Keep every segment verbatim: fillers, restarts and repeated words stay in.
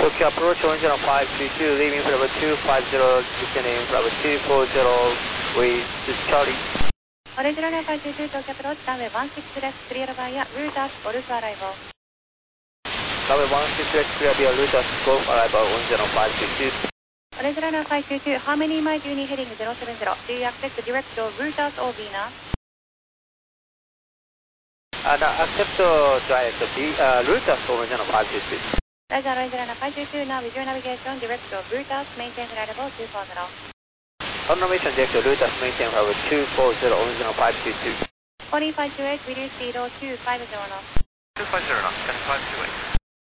Tokyo approach one zero five two two, leaving Bravo two five zero, descending Bravo two four zero, with Charlie. オレンジライナーファイブツーツー、東京アプローチ、ランウェイワンシックスレックス、クリアラバイヤ、ルータス、ゴルフアライバー。 Runway one six left, clear via Lutas, Golf arrival one zero five two two. オレンジライナーファイブツーツー、How many miles do you need heading zero seven zero? Do you accept the direct to Lutas or Vina? And uh, accept uh, direct B, uh, Lutas for one zero five two two. ラジャーオレンジライナーファイブツーツー、now with your navigation direct to Lutas, maintain flight level two four zero. Confirmation direct to Lutas, maintain level two four zero one zero five two two. Calling five two eight, reduce speed two five zero knots. two five zero knots, five two eight.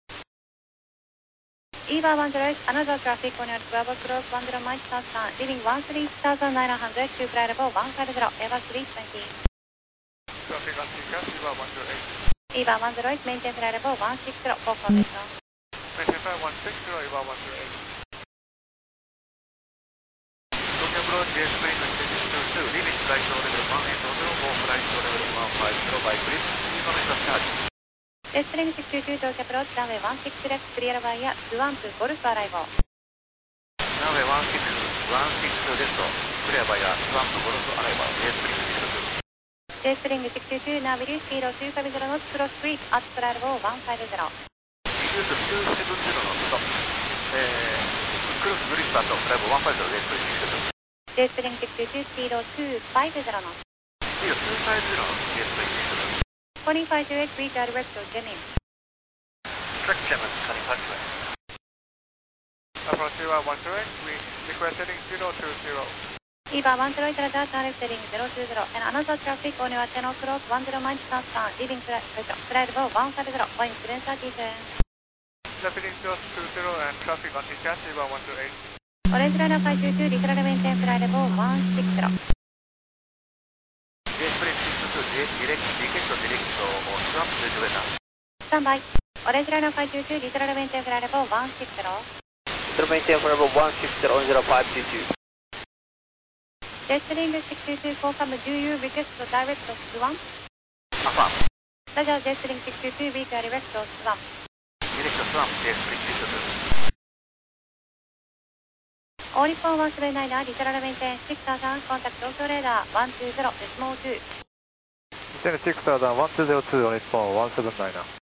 EVA one zero eight, another traffic on your Bravo Cross one zero miles southbound, leaving one three thousand nine hundred to flight level one five zero, Airbus three twenty. Traffic on T-Cas, EVA one zero eight. EVA one zero eight, maintain flight level one six zero, for formation. Maintain flight one six zero, EVA one zero eight. Tokyo approach, J S Spring six two two, leaving flight level one eight zero, for flight level one five zero by three, information charge. ジェスプリングシックスツーツー、東京アプローチ、ランウェイワンシックスレックス、クリアラバイヤ、スワンプ、ゴルフアライバー。 ランウェイワンシックス、ワンシックスレフト、クリアバイヤ、スワンプ、ゴルフアライバー、ジェスプリングシックスツーツー。ジェスプリングシックスツーツー、now reduce speed two five zero knots, cross street, at flight level one five zero. Reduce two seven zero knots, えー、クロスブリッジアット、フライブone five zero、ジェスプリングシックスツーツー。 ジェスプリングシックスツーツー、speed two five zero knots. スピードtwo five zero knots、ジェスプリングシックスツー。 Calling five two eight, reach our direct to Jenin. Correct, German, calling five two eight. Approach EVA one zero eight, we request heading zero two zero. EVA one zero eight, radar turn left heading zero two zero, and another traffic on your ten cross one zero miles southbound, leaving flight level one five zero, wind seven thirty-seven. Traffic zero two zero and traffic on T-Cas, EVA one zero eight. Orange Liner five two two, literally maintain flight level one six zero. J Spring six two two, direct, direct, direct, swamp to the weather. Stand by. Orange Liner five two two, literally maintain flight level one six zero. Literally maintain flight level one six zero, one zero five two two. J Spring six two two, confirm, do you request to direct to Swamp? Affirm. Roger, J Spring six two two, reach direct to Swamp. Direct to Swamp, J Spring six two two. All Nippon one seven nine, literally maintain six thousand, contact Tokyo radar one two zero, decimal two. Maintain six thousand, one two zero two on Nippon one seven nine.